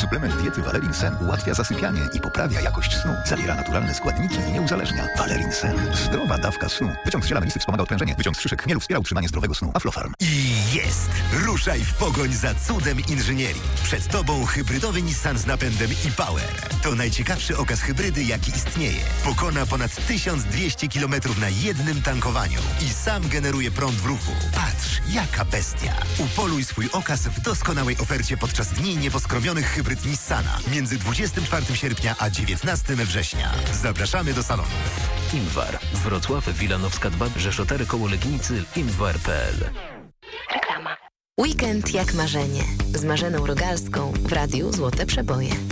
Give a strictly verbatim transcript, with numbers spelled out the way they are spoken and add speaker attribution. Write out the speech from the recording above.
Speaker 1: Suplement diety Valerin Sen ułatwia zasypianie i poprawia jakość snu. Zawiera naturalne składniki i nie uzależnia. Valerin Sen. Zdrowa dawka snu. Wyciąg z ziela melisy wspomaga odprężenie. Wyciąg z szyszek chmielu wspiera utrzymanie zdrowego snu. Aflofarm.
Speaker 2: I jest! Ruszaj w pogoń za cudem inżynierii. Przed Tobą hybrydowy Nissan z napędem e-Power. To najciekawszy okaz hybrydy, jaki istnieje. Pokona ponad tysiąc dwieście kilometrów na jednym tankowaniu i sam generuje prąd w ruchu. Patrz, jaka bestia! Upoluj swój okaz w doskonałej ofercie podczas dni nieposkromionych hybryd Nissana między dwudziestego czwartego sierpnia a dziewiętnastego września. Zapraszamy do salonów.
Speaker 3: Imwar. Wrocław, Wilanowska dwa, Rzeszotery koło Legnicy, imwar kropka p l.
Speaker 4: Reklama. Weekend jak marzenie. Z Marzeną Rogalską w Radiu Złote Przeboje.